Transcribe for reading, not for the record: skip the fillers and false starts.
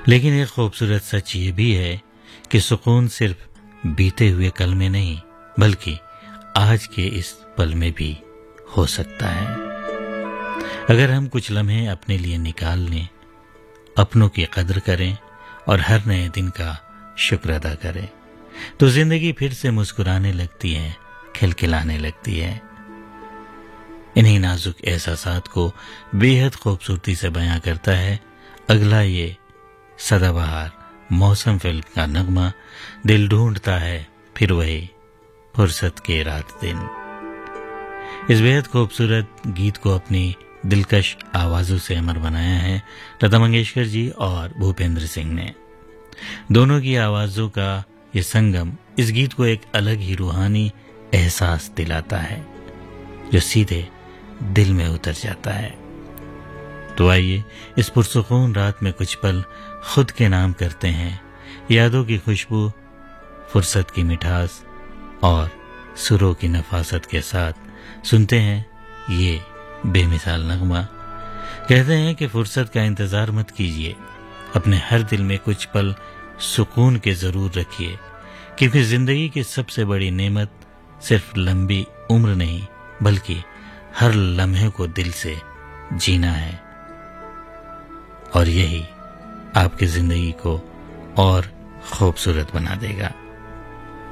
लेकिन एक खूबसूरत सच ये भी है कि सुकून सिर्फ बीते हुए कल में नहीं बल्कि आज के इस पल में भी हो सकता है। अगर हम कुछ लम्हे अपने लिए निकाल लें, अपनों की कदर करें और हर नए दिन का शुक्र अदा करें, तो जिंदगी फिर से मुस्कुराने लगती है, खिलखिलाने लगती है। इन्हीं नाजुक एहसासात को बेहद खूबसूरती से बयां करता है अगला ये सदाबहार मौसम फिल्म का नगमा, दिल ढूंढता है फिर वही फुर्सत के रात दिन। इस बेहद खूबसूरत गीत को अपनी दिलकश आवाजों से अमर बनाया है लता मंगेशकर जी और भूपेंद्र सिंह ने। दोनों की आवाजों का ये संगम इस गीत को एक अलग ही रूहानी एहसास दिलाता है जो सीधे दिल में उतर जाता है। तो आइए इस पुरसुकून रात में कुछ पल खुद के नाम करते हैं, यादों की खुशबू, फुर्सत की मिठास और सुरों की नफासत के साथ सुनते हैं ये बेमिसाल नगमा। कहते हैं कि फुर्सत का इंतजार मत कीजिए, अपने हर दिल में कुछ पल सुकून के जरूर रखिए, क्योंकि जिंदगी की सबसे बड़ी नेमत सिर्फ लंबी उम्र नहीं बल्कि हर लम्हे को दिल से जीना है, और यही आपकी जिंदगी को और खूबसूरत बना देगा।